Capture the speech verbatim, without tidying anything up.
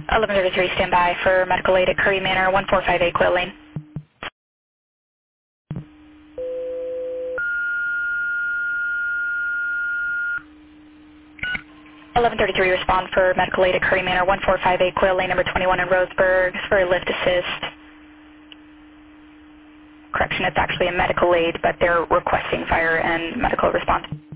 eleven thirty-three, stand by for medical aid at Curry Manor, one four five eight Quill Lane. eleven thirty-three, respond for medical aid at Curry Manor, one four five eight Quill Lane, number twenty-one in Roseburg, for a lift assist. Correction, it's actually a medical aid, but they're requesting fire and medical response.